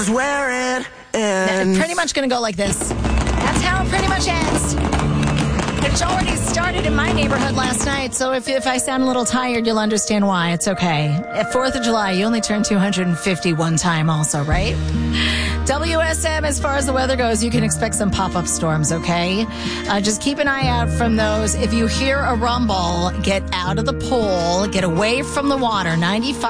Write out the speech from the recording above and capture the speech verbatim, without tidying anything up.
where it ends. Pretty much going to go like this. That's how it pretty much ends. It already started in my neighborhood last night, so if, if I sound a little tired, you'll understand why. It's okay. At fourth of July, you only turn two hundred fifty one time also, right? W S M, as far as the weather goes, you can expect some pop-up storms, okay? Uh, just keep an eye out from those. If you hear a rumble, get out of the pool, get away from the water. ninety-five